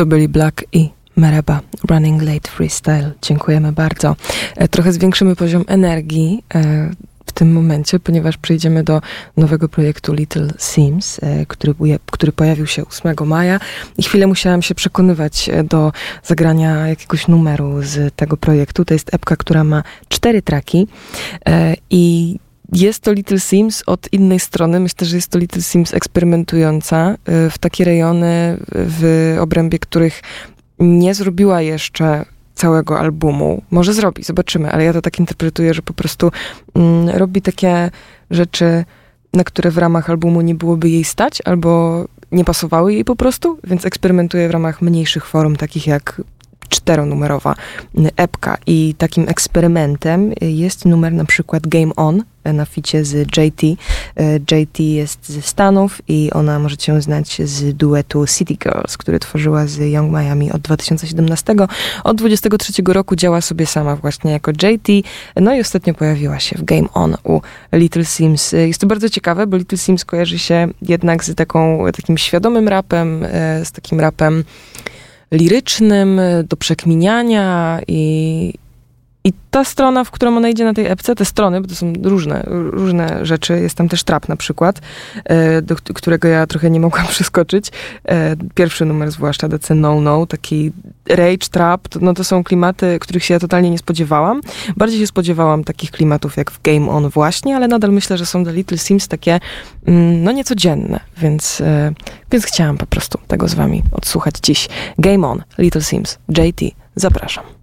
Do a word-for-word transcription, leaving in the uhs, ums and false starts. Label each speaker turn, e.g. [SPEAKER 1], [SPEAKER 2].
[SPEAKER 1] To byli Black i Mereba, Running Late Freestyle. Dziękujemy bardzo. Trochę zwiększymy poziom energii w tym momencie, ponieważ przejdziemy do nowego projektu Little Sims, który, który pojawił się ósmego maja i chwilę musiałam się przekonywać do zagrania jakiegoś numeru z tego projektu. To jest epka, która ma cztery traki i jest to Little Sims od innej strony. Myślę, że jest to Little Sims eksperymentująca w takie rejony, w obrębie których nie zrobiła jeszcze całego albumu. Może zrobi, zobaczymy, ale ja to tak interpretuję, że po prostu mm, robi takie rzeczy, na które w ramach albumu nie byłoby jej stać, albo nie pasowały jej po prostu, więc eksperymentuje w ramach mniejszych form, takich jak czteronumerowa epka. I takim eksperymentem jest numer na przykład Game On na ficie z J T. J T jest ze Stanów i ona możecie ją znać z duetu City Girls, który tworzyła z Young Miami od dwa tysiące siedemnastego. Od dwudziestego trzeciego roku działa sobie sama właśnie jako J T. No i ostatnio pojawiła się w Game On u Little Sims. Jest to bardzo ciekawe, bo Little Sims kojarzy się jednak z taką, takim świadomym rapem, z takim rapem lirycznym, do przekminiania i, i ta strona, w którą ona idzie na tej epce, te strony, bo to są różne, różne rzeczy, jest tam też trap na przykład, do którego ja trochę nie mogłam przeskoczyć. Pierwszy numer zwłaszcza, D C No No, taki rage, trap, to, no to są klimaty, których się ja totalnie nie spodziewałam. Bardziej się spodziewałam takich klimatów jak w Game On właśnie, ale nadal myślę, że są dla Little Sims takie, no niecodzienne, więc, więc chciałam po prostu tego z wami odsłuchać dziś. Game On, Little Sims, J T, zapraszam.